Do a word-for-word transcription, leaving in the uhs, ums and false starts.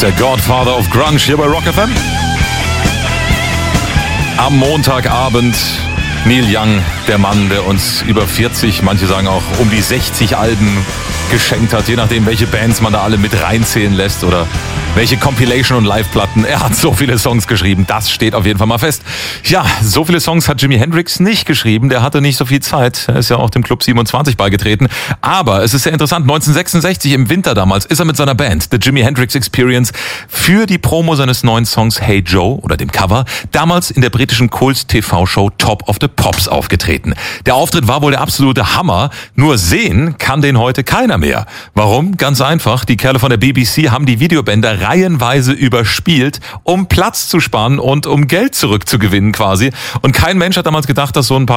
Der Godfather of Grunge hier bei Rock F M. Am Montagabend Neil Young, der Mann, der uns über vierzig, manche sagen auch um die sechzig Alben geschenkt hat, je nachdem, welche Bands man da alle mit reinzählen lässt oder welche Compilation- und Live-Platten. Er hat so viele Songs geschrieben, das steht auf jeden Fall mal fest. Ja, so viele Songs hat Jimi Hendrix nicht geschrieben, der hatte nicht so viel Zeit. Er ist ja auch dem Club siebenundzwanzig beigetreten. Aber es ist sehr interessant, neunzehnhundertsechsundsechzig im Winter damals ist er mit seiner Band, The Jimi Hendrix Experience, für die Promo seines neuen Songs Hey Joe oder dem Cover, damals in der britischen Kult-T V-Show Top of the Pops aufgetreten. Der Auftritt war wohl der absolute Hammer, nur sehen kann den heute keiner mehr. Warum? Ganz einfach, die Kerle von der B B C haben die Videobänder reihenweise überspielt, um Platz zu sparen und um Geld zurückzugewinnen quasi. Und kein Mensch hat damals gedacht, dass so ein paar